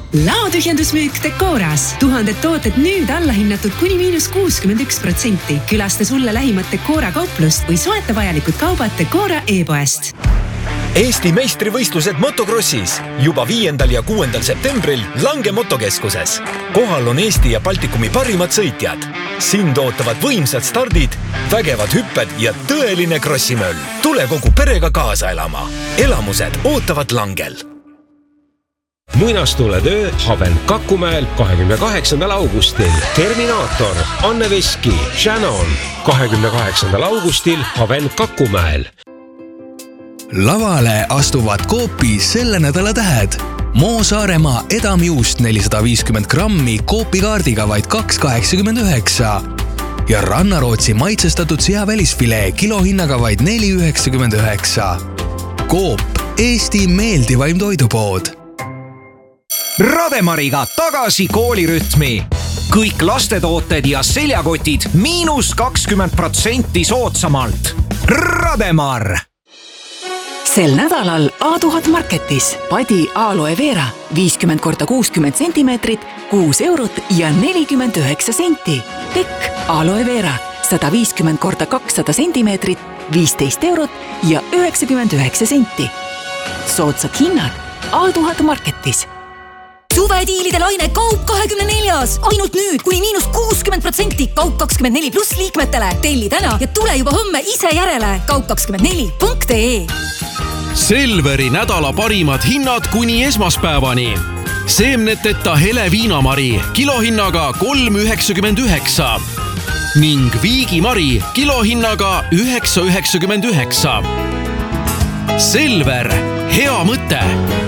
Laotühjendusmüük Decoras. 1000 tooted nüüd allahinnatud kuni -61%. Külasta sulle lähimat Decora kauplust või soeta vajalikud kaubad Decora e-poest. Eesti meistrivõistlused motocrossis juba 5. ja 6. septembril Lange motokeskuses. Kohal on Eesti ja Baltikumi parimad sõitjad. Sind ootavad võimsad stardid, vägevad hüpped ja tõeline krossimöll. Tule kogu perega kaasa elama. Elamused ootavad Langel. Muinastuletöö Haven Kakumäel 28. augustil. Terminaator, Anne Veski, Shannon 28. augustil Haven Kakumäel. Lavale astuvad Coopi selle nädala tähed. Moo Saaremaa edamjuust 450 grammi Coopi kaardiga vaid 2,89 ja Rannarootsi maitsestatud seavälisfilee kilohinnaga vaid 4,99. Coop, Eesti meeldivaim toidupood. Rademariga tagasi koolirütmi. Kõik lastetooted ja seljakotid -20% soodsamalt. Rademar! Sel nädalal A1000 Marketis padi aloe vera 50x60 cm, 6 eurot ja 49 senti. Tekk aloe vera 150x200 cm, 15 eurot ja 99 senti. Soodsad hinnad A1000 Marketis. Suvediilide laine Kaup 24. Ainult nüüd kuni -60% Kaup 24 pluss liikmetele. Telli täna ja tule juba homme ise järele. kaup24.ee. Selveri nädala parimad hinnad kuni esmaspäevani. Seemneteta hele viinamari kilohinnaga 3,99 ning viigimari kilohinnaga 9,99. Selver, hea mõte!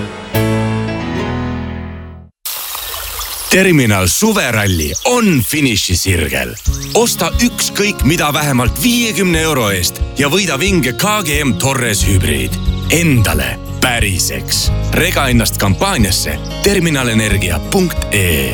Terminal suveralli on finišisirgel. Osta ükskõik mida vähemalt 50 euro eest ja võida vinge KGM Torres hübriid. Endale päriseks. Rega ennast kampaaniasse terminalenergia.ee.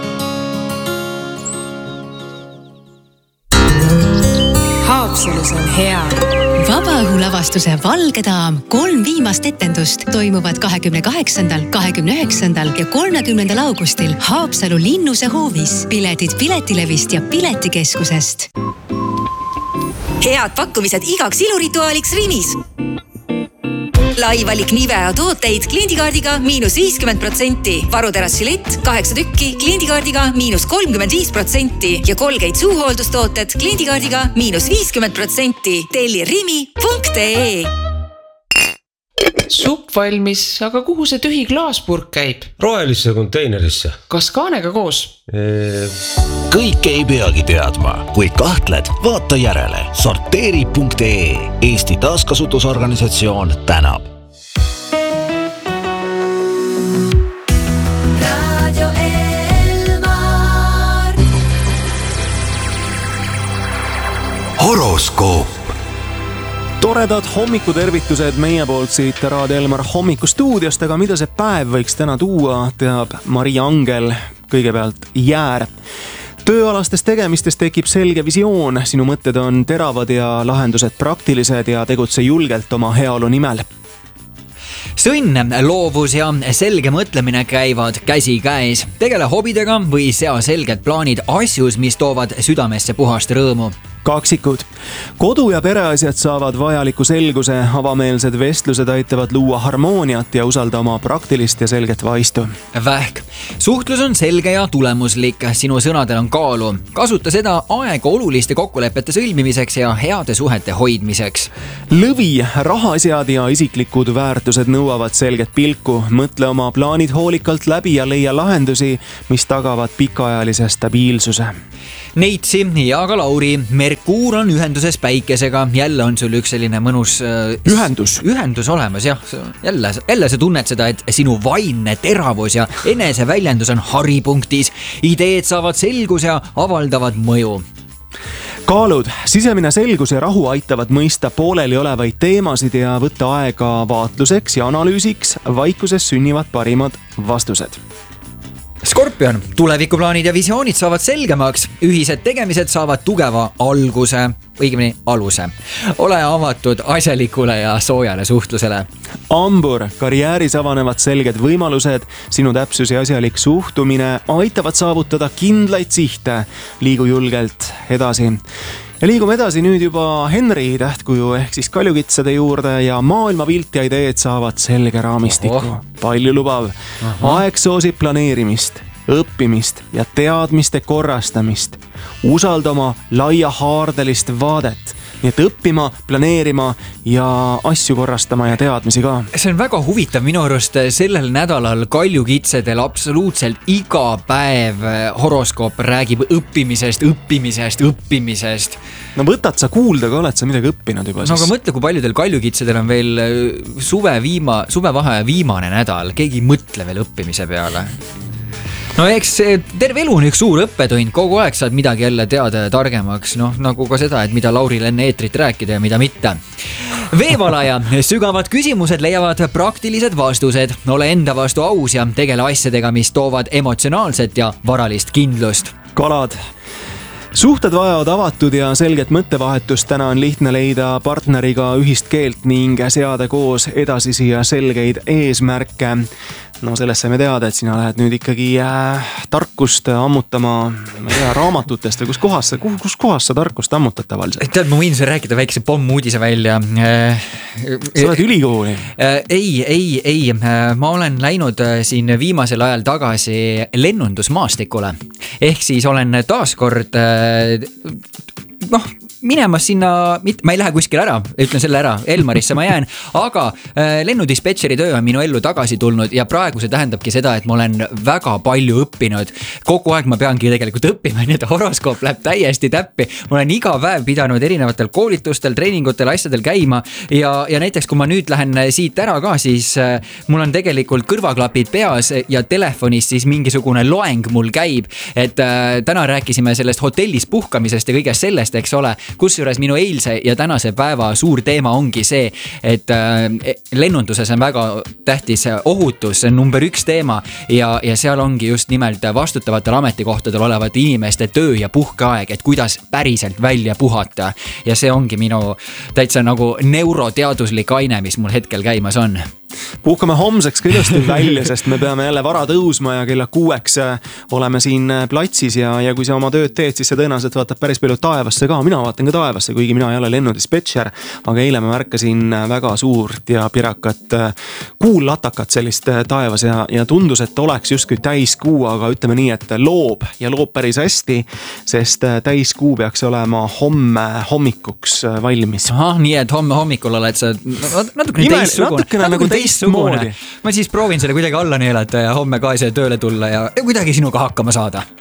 Haapsalus on hea. Vabaõhulavastuse Valge daam 3 viimast etendust toimuvad 28., 29. ja 30. augustil Haapsalu Linnuse hoovis. Piletid Piletilevist ja Piletikeskusest. Head pakkumised igaks ilurituaaliks Rimis. Laivalik Nivea tooteid kliendikaardiga -50%. Varuterassi lett 8 tükki kliendikaardiga -35% ja Colgate suuhooldustooted kliendikaardiga -50%. Telli rimi.ee. Supp valmis, aga kuhu see tühi klaaspurk käib? Rohelisse konteinerisse. Kas kaanega koos? Kõik ei peagi teadma. Kui kahtled, vaata järele. Sorteeri.ee. Eesti taaskasutusorganisatsioon tänab. Radio Elmar. Horoskoop. Toredad hommikutervitused meie poolt siit Radio Elmar hommikustuudiost, aga mida see päev võiks täna tuua, teab Maria Angel. Kõigepealt jäär. Tööalastes tegemistes tekib selge visioon, sinu mõtted on teravad ja lahendused praktilised ja tegutse julgelt oma heaolu nimel. Sõnn, loovus ja selge mõtlemine käivad käsi käes. Tegele hobidega või sea selged plaanid asjus, mis toovad südamesse puhast rõõmu. Kaksikud. Kodu- ja pereasjad saavad vajaliku selguse, avameelsed vestlused aitavad luua harmooniat ja usalda oma praktilist ja selget vaistu. Vähk. Suhtlus on selge ja tulemuslik, sinu sõnadel on kaalu. Kasuta seda aega oluliste kokkulepete sõlmimiseks ja heade suhete hoidmiseks. Lõvi, rahaasjad ja isiklikud väärtused nõuavad selget pilku. Mõtle oma plaanid hoolikalt läbi ja leia lahendusi, mis tagavad pikaajalise stabiilsuse. Neitsi ja ka Lauri, Merkuur on ühenduses päikesega. Jälle on sul üks selline mõnus ühendus olemas, jah. Jälle sa tunned seda, et sinu vaimne teravus ja eneseväljendus on haripunktis. Ideed saavad selgus ja avaldavad mõju. Kaalud, sisemine selgus ja rahu aitavad mõista pooleli olevaid teemasid ja võtta aega vaatluseks ja analüüsiks. Vaikuses sünnivad parimad vastused. Skorpion, tulevikuplaanid ja visioonid saavad selgemaks, ühised tegemised saavad tugeva alguse, õigemini aluse. Ole avatud asjalikule ja soojale suhtlusele. Ambur, karjääris avanevad selged võimalused, sinu täpsus ja asjalik suhtumine aitavad saavutada kindlaid sihte. Liigu julgelt edasi. Ja liigume edasi nüüd juba Henry tähtkuju ehk siis kaljukitsade juurde ja maailmapilt ja ideed saavad selge raamistiku. Palju lubav. Aeg soosib planeerimist, õppimist ja teadmiste korrastamist. Usalda oma laiahaardelist vaadet. Nii et õppima, planeerima ja asju korrastama ja teadmisi ka. See on väga huvitav minu arust sellel nädalal kaljukitsedel absoluutselt iga päev horoskoop räägib õppimisest. No võtad sa kuulda, ka oled sa midagi õppinud juba siis? No aga mõtle, kui paljudel kaljukitsedel on veel suvevaheaja viimane nädal, keegi ei mõtle veel õppimise peale. No eks terve elu on üks suur õppetund, kogu aeg saad midagi jälle teada ja targemaks, nagu ka seda, et mida Lauril enne eetrit rääkida ja mida mitte. Veevalaja, sügavad küsimused leiavad praktilised vastused, ole enda vastu aus ja tegele asjadega, mis toovad emotsionaalset ja varalist kindlust. Kalad. Suhted vajavad avatud ja selget mõttevahetust, täna on lihtne leida partneriga ühist keelt ning seada koos edasisi ja selgeid eesmärke. No sellest saime teada, et sina lähed nüüd ikkagi tarkust ammutama raamatutest või kus kohas sa tarkust ammutad tavaliselt? Tead, ma võin see rääkida väikse pommuudise välja. Sa oled ülikooli? Ei. Ma olen läinud siin viimasel ajal tagasi lennundusmaastikule. Ehk siis olen taaskord minemas sinna, ma ei lähe kuskil ära, ütlen selle ära, Elmarisse ma jään, aga lennudispetšeri töö on minu ellu tagasi tulnud ja praegu see tähendabki seda, et ma olen väga palju õppinud. Kogu aeg ma peangi tegelikult õppima, nii et horoskoop läheb täiesti täppi. Ma olen iga päev pidanud erinevatel koolitustel, treeningutel, asjadel käima ja näiteks kui ma nüüd lähen siit ära ka, siis mul on tegelikult kõrvaklapid peas ja telefonis siis mingisugune loeng mul käib, et täna rääkisime sellest hotellis puhkamisest ja kõigest sellest, eks ole. Kusjuures minu eilse ja tänase päeva suur teema ongi see, et lennunduses on väga tähtis ohutus, see on number 1 teema ja seal ongi just nimelt vastutavatel ametikohtadel olevate inimeste töö ja puhkeaeg, et kuidas päriselt välja puhata. Ja see ongi minu täitsa nagu neuroteaduslik aine, mis mul hetkel käimas on. Puhkame homseks ka ilusti välja, sest me peame jälle vara tõusma ja kella 6 oleme siin platsis ja kui sa oma tööd teed, siis sa tõenäoliselt vaatab päris palju taevasse ka. Mina vaatan ka taevasse, kuigi mina ei ole lennudispetšer, aga eile ma märkasin väga suurt ja pirakat kuullatakat sellist taevas ja tundus, et oleks justkui täiskuu, aga ütleme nii, et loob päris hästi, sest täiskuu peaks olema homme hommikuks valmis. Nii et homme hommikul oled sa natukene teistsugune. Ma siis proovin selle kuidagi alla neelata ja homme ka ise tööle tulla ja kuidagi sinuga hakkama saada.